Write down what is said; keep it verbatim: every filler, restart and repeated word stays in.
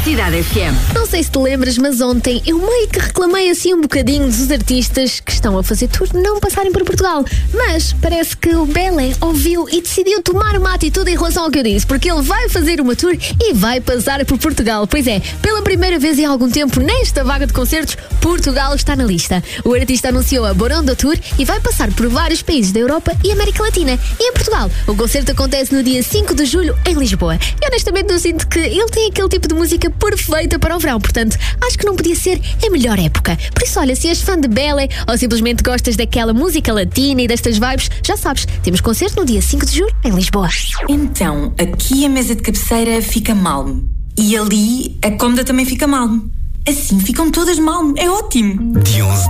Cidade F M. Não sei se te lembras, mas ontem eu meio que reclamei assim um bocadinho dos artistas que estão a fazer tour não passarem por Portugal. Mas parece que o Belé ouviu e decidiu tomar uma atitude em relação ao que eu disse, porque ele vai fazer uma tour e vai passar por Portugal. Pois é, pela primeira vez em algum tempo nesta vaga de concertos, Portugal está na lista. O artista anunciou a Boronda Tour e vai passar por vários países da Europa e América Latina. E em Portugal, o concerto acontece no dia cinco de julho em Lisboa. E honestamente eu sinto que ele tem aquele tipo de música perfeita para o verão, portanto acho que não podia ser a melhor época. Por isso, olha, se és fã de Belé ou simplesmente gostas daquela música latina e destas vibes, já sabes, temos concerto no dia cinco de julho em Lisboa. Então, aqui a mesa de cabeceira fica malme e ali a cômoda também fica malme. Assim ficam todas malme, é ótimo. De onze